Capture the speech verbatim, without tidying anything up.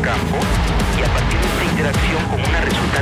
campo y a partir de esta interacción comuna resulta